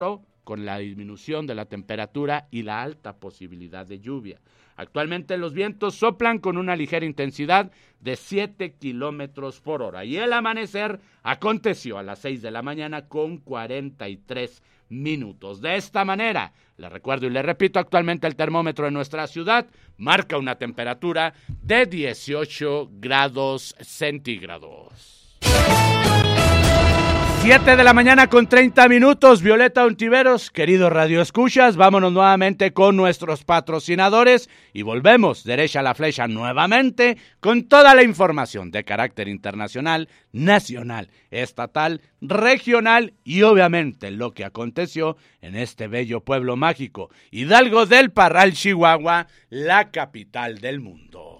con la disminución de la temperatura y la alta posibilidad de lluvia. Actualmente los vientos soplan con una ligera intensidad de 7 kilómetros por hora y el amanecer aconteció a las 6 de la mañana con 43 minutos. De esta manera, le recuerdo y le repito, actualmente el termómetro en nuestra ciudad marca una temperatura de 18 grados centígrados. 7 de la mañana con 30 minutos, Violeta Ontiveros, queridos radioescuchas, vámonos nuevamente con nuestros patrocinadores y volvemos derecha a la flecha nuevamente con toda la información de carácter internacional, nacional, estatal, regional y obviamente lo que aconteció en este bello pueblo mágico, Hidalgo del Parral, Chihuahua, la capital del mundo.